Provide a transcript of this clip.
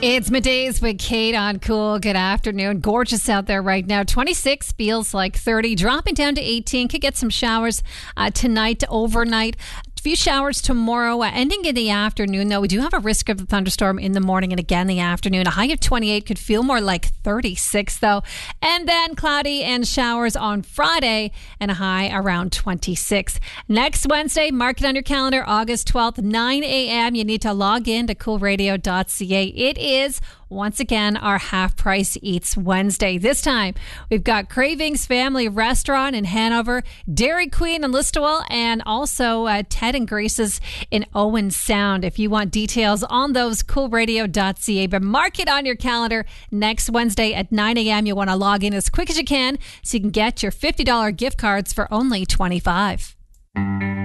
It's middays with Kate on Cool. Good afternoon. Gorgeous out there right now. 26 feels like 30, dropping down to 18. Could get some showers tonight, overnight. A few showers tomorrow, ending in the afternoon, though. We do have a risk of a thunderstorm in the morning and again in the afternoon. A high of 28 could feel more like 36, though. And then cloudy and showers on Friday and a high around 26. Next Wednesday, mark it on your calendar, August 12th, 9 a.m. You need to log in to coolradio.ca. It is once again our Half Price Eats Wednesday. This time, we've got Cravings Family Restaurant in Hanover, Dairy Queen in Listowel, and also Ted and Grace's in Owen Sound. If you want details on those, coolradio.ca. But mark it on your calendar next Wednesday at 9 a.m. You want to log in as quick as you can so you can get your $50 gift cards for only $25.